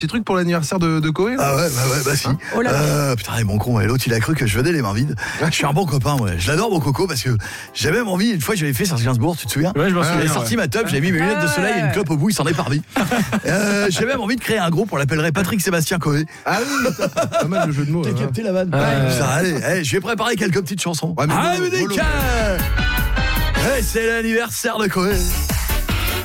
Petit truc pour l'anniversaire de Koé là. Ah ouais, bah si. Oh là. Putain, il est mon con, et l'autre il a cru que je venais les mains vides. Je suis un bon copain, moi. Je l'adore mon coco parce que j'avais même envie, une fois j'avais fait Serge Gainsbourg, tu te souviens? Ouais, je m'en souviens. J'avais sorti ma top, j'avais mis mes lunettes de soleil et une clope au bout, il s'en est parmi. J'avais même envie de créer un groupe, on l'appellerait Patrick Sébastien Koé. Ah oui, pas mal le jeu de mots. T'as capté la vanne? Ça, allez, je vais préparer quelques petites chansons. Ouais, mais Ah, mollo, mais mollo. c'est l'anniversaire de Koé.